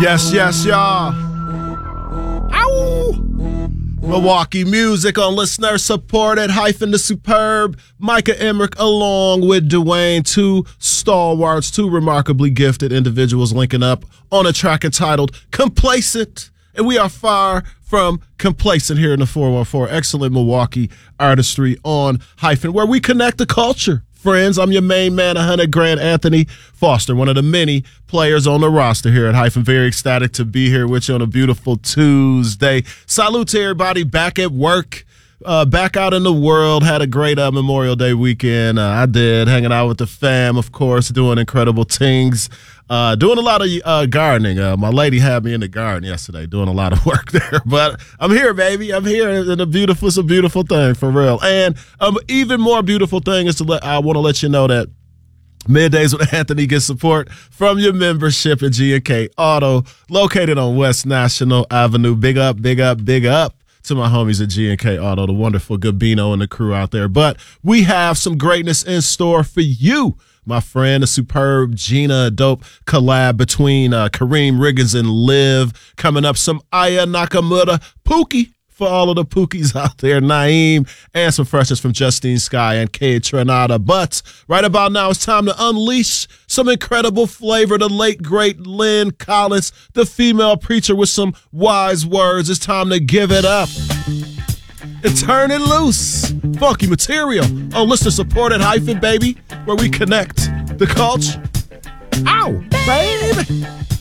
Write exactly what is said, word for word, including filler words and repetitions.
Yes, yes, y'all. Ow! Milwaukee music on listener supported hyphen the superb Micah Emmerich along with Dwayne, two stalwarts, two remarkably gifted individuals linking up on a track entitled Complacent. And we are far from complacent here in the four one four. Excellent Milwaukee artistry on hyphen, where we connect the culture. Friends, I'm your main man, one hundred grand, Anthony Foster, one of the many players on the roster here at Hyphen. Very ecstatic to be here with you on a beautiful Tuesday. Salute to everybody back at work, uh, back out in the world. Had a great uh, Memorial Day weekend. Uh, I did, hanging out with the fam, of course, doing incredible things. Uh, doing a lot of uh, gardening. Uh, my lady had me in the garden yesterday doing a lot of work there. But I'm here, baby. I'm here. And a beautiful, it's a beautiful thing, for real. And um, even more beautiful thing is to let, I want to let you know that Middays with Anthony gets support from your membership at G and K Auto, located on West National Avenue. Big up, big up, big up to my homies at G and K Auto, the wonderful Gabino and the crew out there. But we have some greatness in store for you, my friend. A superb Gina Dope collab between uh, Kareem Riggins and Liv coming up. Some Aya Nakamura Pookie for all of the Pookies out there, Naeem, and some freshness from Justine Sky and Kay Trinata. But right about now, it's time to unleash some incredible flavor. The late, great Lynn Collins, the female preacher with some wise words. It's time to give it up and turn it loose. Funky material on listener supported hyphen, baby, where we connect the culture. Ow, baby.